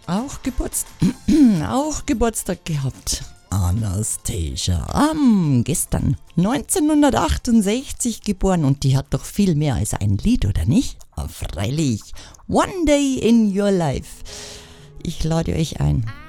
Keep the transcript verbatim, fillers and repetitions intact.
Auch, Geburts auch Geburtstag gehabt. Anastasia, am gestern neunzehnhundertachtundsechzig geboren und die hat doch viel mehr als ein Lied, oder nicht? Oh, freilich. One Day in Your Life. Ich lade euch ein.